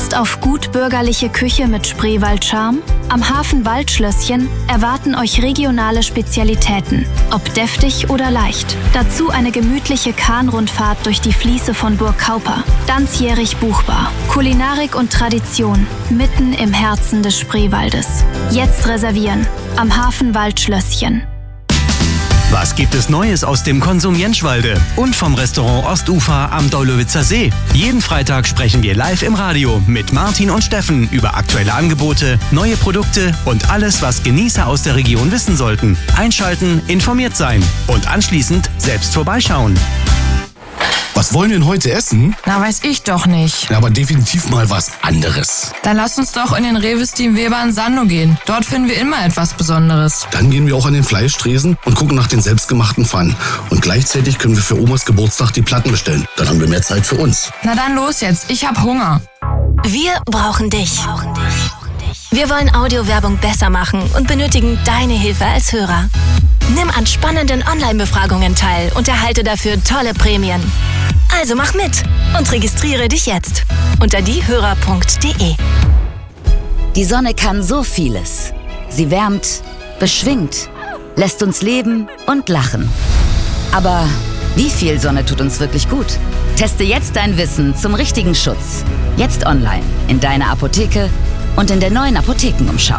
Lust auf gut bürgerliche Küche mit Spreewald-Charme? Am Hafen Waldschlösschen erwarten euch regionale Spezialitäten, ob deftig oder leicht. Dazu eine gemütliche Kahnrundfahrt durch die Fließe von Burg Kauper. Ganzjährig buchbar. Kulinarik und Tradition mitten im Herzen des Spreewaldes. Jetzt reservieren. Am Hafen Waldschlösschen. Was gibt es Neues aus dem Konsum Jentschwalde und vom Restaurant Ostufer am Deulowitzer See? Jeden Freitag sprechen wir live im Radio mit Martin und Steffen über aktuelle Angebote, neue Produkte und alles, was Genießer aus der Region wissen sollten. Einschalten, informiert sein und anschließend selbst vorbeischauen. Was wollen wir denn heute essen? Na, weiß ich doch nicht. Ja, aber definitiv mal was anderes. Dann lass uns doch in den Rewe Steam Weber in Sandow gehen. Dort finden wir immer etwas Besonderes. Dann gehen wir auch an den Fleischtresen und gucken nach den selbstgemachten Pfannen. Und gleichzeitig können wir für Omas Geburtstag die Platten bestellen. Dann haben wir mehr Zeit für uns. Na dann los jetzt, ich hab Hunger. Wir brauchen dich. Wir wollen Audiowerbung besser machen und benötigen deine Hilfe als Hörer. Nimm an spannenden Online-Befragungen teil und erhalte dafür tolle Prämien. Also mach mit und registriere dich jetzt unter diehörer.de. Die Sonne kann so vieles. Sie wärmt, beschwingt, lässt uns leben und lachen. Aber wie viel Sonne tut uns wirklich gut? Teste jetzt dein Wissen zum richtigen Schutz. Jetzt online, in deiner Apotheke und in der neuen Apothekenumschau.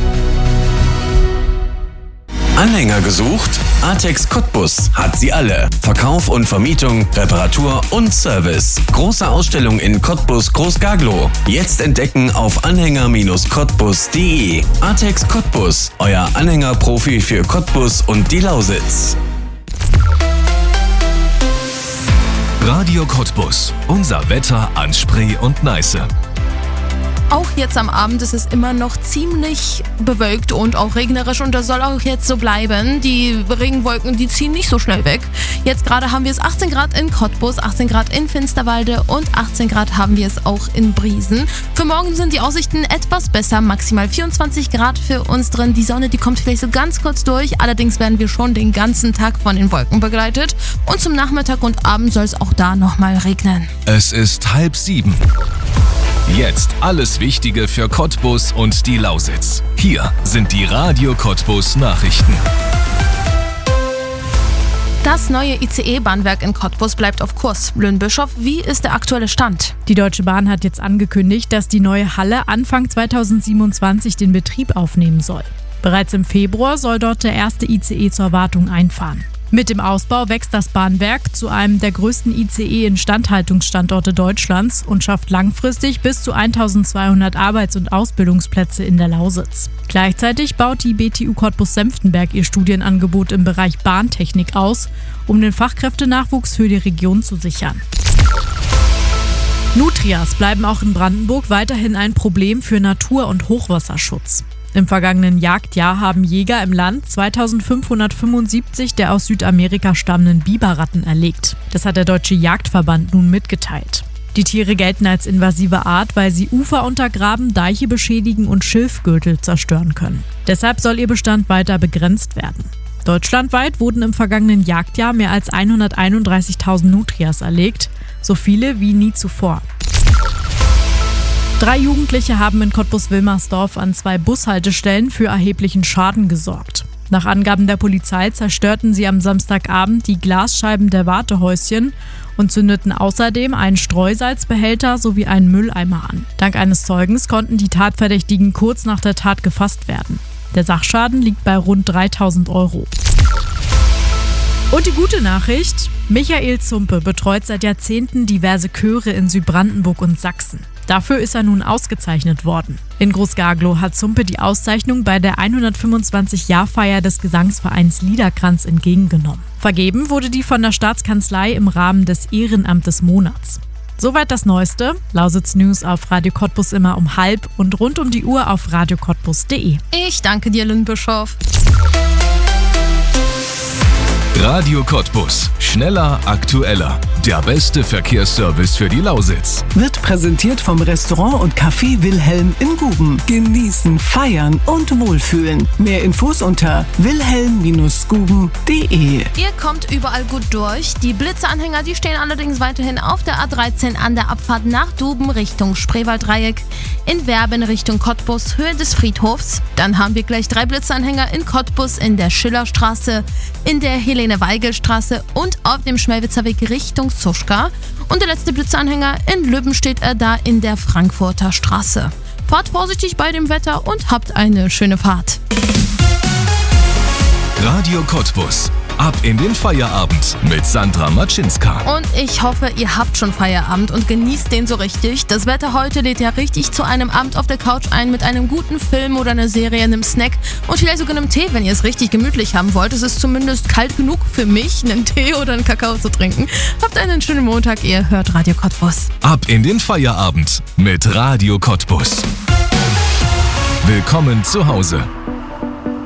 Anhänger gesucht? Artex Cottbus hat sie alle. Verkauf und Vermietung, Reparatur und Service. Große Ausstellung in Cottbus Groß-Gaglow. Jetzt entdecken auf anhänger-cottbus.de. Artex Cottbus, euer Anhängerprofi für Cottbus und die Lausitz. Radio Cottbus. Unser Wetter an Spree und Neiße. Auch jetzt am Abend ist es immer noch ziemlich bewölkt und auch regnerisch und das soll auch jetzt so bleiben. Die Regenwolken, die ziehen nicht so schnell weg. Jetzt gerade haben wir es 18 Grad in Cottbus, 18 Grad in Finsterwalde und 18 Grad haben wir es auch in Briesen. Für morgen sind die Aussichten etwas besser, maximal 24 Grad für uns drin. Die Sonne, die kommt vielleicht so ganz kurz durch, allerdings werden wir schon den ganzen Tag von den Wolken begleitet. Und zum Nachmittag und Abend soll es auch da nochmal regnen. Es ist 6:30. Jetzt alles Wichtige für Cottbus und die Lausitz. Hier sind die Radio Cottbus Nachrichten. Das neue ICE-Bahnwerk in Cottbus bleibt auf Kurs. Löhnbischof, wie ist der aktuelle Stand? Die Deutsche Bahn hat jetzt angekündigt, dass die neue Halle Anfang 2027 den Betrieb aufnehmen soll. Bereits im Februar soll dort der erste ICE zur Wartung einfahren. Mit dem Ausbau wächst das Bahnwerk zu einem der größten ICE-Instandhaltungsstandorte Deutschlands und schafft langfristig bis zu 1200 Arbeits- und Ausbildungsplätze in der Lausitz. Gleichzeitig baut die BTU Cottbus-Senftenberg ihr Studienangebot im Bereich Bahntechnik aus, um den Fachkräftenachwuchs für die Region zu sichern. Nutrias bleiben auch in Brandenburg weiterhin ein Problem für Natur- und Hochwasserschutz. Im vergangenen Jagdjahr haben Jäger im Land 2575 der aus Südamerika stammenden Biberratten erlegt. Das hat der Deutsche Jagdverband nun mitgeteilt. Die Tiere gelten als invasive Art, weil sie Ufer untergraben, Deiche beschädigen und Schilfgürtel zerstören können. Deshalb soll ihr Bestand weiter begrenzt werden. Deutschlandweit wurden im vergangenen Jagdjahr mehr als 131.000 Nutrias erlegt, so viele wie nie zuvor. 3 Jugendliche haben in Cottbus-Wilmersdorf an 2 Bushaltestellen für erheblichen Schaden gesorgt. Nach Angaben der Polizei zerstörten sie am Samstagabend die Glasscheiben der Wartehäuschen und zündeten außerdem einen Streusalzbehälter sowie einen Mülleimer an. Dank eines Zeugens konnten die Tatverdächtigen kurz nach der Tat gefasst werden. Der Sachschaden liegt bei rund 3.000 €. Und die gute Nachricht: Michael Zumpe betreut seit Jahrzehnten diverse Chöre in Südbrandenburg und Sachsen. Dafür ist er nun ausgezeichnet worden. In Groß-Gaglow hat Zumpe die Auszeichnung bei der 125-Jahr-Feier des Gesangsvereins Liederkranz entgegengenommen. Vergeben wurde die von der Staatskanzlei im Rahmen des Ehrenamt des Monats. Soweit das Neueste. Lausitz News auf Radio Cottbus immer um 12:30 und rund um die Uhr auf radiocottbus.de. Ich danke dir, Lynn Bischof. Radio Cottbus. Schneller, aktueller. Der beste Verkehrsservice für die Lausitz. Wird präsentiert vom Restaurant und Café Wilhelm in Guben. Genießen, feiern und wohlfühlen. Mehr Infos unter wilhelm-guben.de. Ihr kommt überall gut durch. Die Blitzeanhänger, die stehen allerdings weiterhin auf der A13 an der Abfahrt nach Duben Richtung Spreewalddreieck, in Werben Richtung Cottbus, Höhe des Friedhofs. Dann haben wir gleich 3 Blitzeanhänger in Cottbus, in der Schillerstraße, in der Helene-Weigel-Straße und auf dem Schmelwitzer Weg Richtung Suschka. Und der letzte Blitzeanhänger in Lübben steht da in der Frankfurter Straße. Fahrt vorsichtig bei dem Wetter und habt eine schöne Fahrt. Radio Cottbus. Ab in den Feierabend mit Sandra Matschinska. Und ich hoffe, ihr habt schon Feierabend und genießt den so richtig. Das Wetter heute lädt ja richtig zu einem Abend auf der Couch ein mit einem guten Film oder einer Serie, einem Snack und vielleicht sogar einem Tee, wenn ihr es richtig gemütlich haben wollt. Es ist zumindest kalt genug für mich, einen Tee oder einen Kakao zu trinken. Habt einen schönen Montag, ihr hört Radio Cottbus. Ab in den Feierabend mit Radio Cottbus. Willkommen zu Hause.